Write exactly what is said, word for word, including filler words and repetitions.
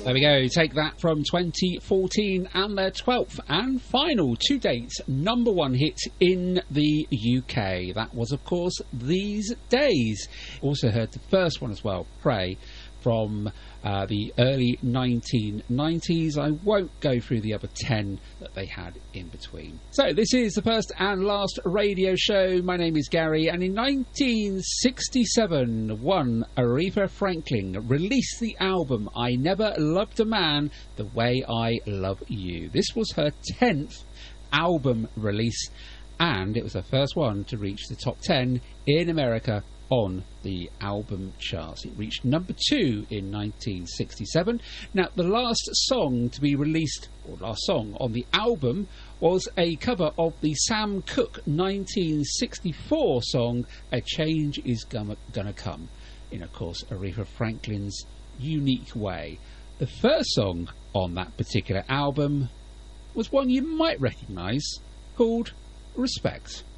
There we go, take that from twenty fourteen and their twelfth and final to date number one hit in the U K. That was, of course, These Days. Also heard the first one as well, Pray, from uh, the early nineteen nineties. I won't go through the other ten that they had in between. So this is the first and last radio show. My name is Gary, and in nineteen sixty-seven, one Aretha Franklin released the album I Never Loved a Man the Way I Love You. This was her tenth album release, and it was her first one to reach the top ten in America on the album charts. It reached number two in nineteen sixty-seven. Now, the last song to be released, or last song on the album, was a cover of the Sam Cooke nineteen sixty-four song A Change Is Gonna, Gonna Come, in, of course, Aretha Franklin's unique way. The first song on that particular album was one you might recognise, called Respect.